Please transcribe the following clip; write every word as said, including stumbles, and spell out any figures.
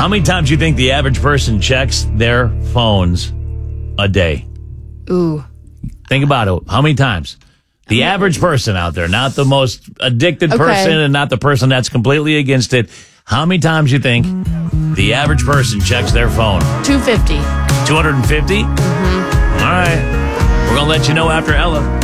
How many times do you think the average person checks their phones a day? Ooh. Think about it. How many times? The average person out there, not the most addicted Okay. person and not the person that's completely against it. How many times you think the average person checks their phone? two fifty. two hundred fifty? Mm-hmm. All right. We're going to let you know after Ella.